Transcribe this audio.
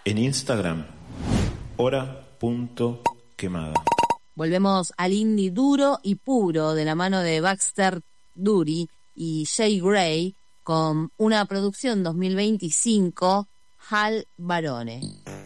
En Instagram, hora.quemada. Volvemos al indie duro y puro de la mano de Baxter Dury y Jay Gray con una producción 2025, Hal Barone.